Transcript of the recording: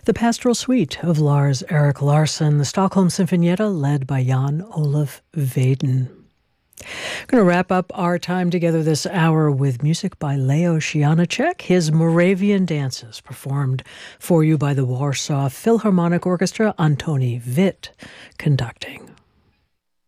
The Pastoral Suite of Lars Erik Larsson, the Stockholm Sinfonietta led by Jan Olaf Vaden. I'm going to wrap up our time together this hour with music by Leo Sianacek, his Moravian Dances, performed for you by the Warsaw Philharmonic Orchestra, Antoni Witt conducting.